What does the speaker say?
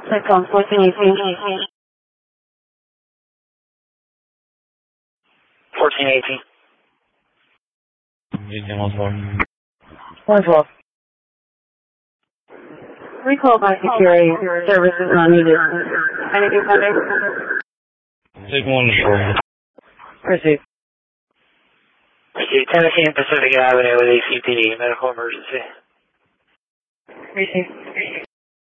Cyclone 1418. 1418. 112. Recall by security. Services not needed. Anything pending? Take 1 to shore. Proceed. Proceed. Tennessee and Pacific Avenue with ACPD. Medical emergency. Receive.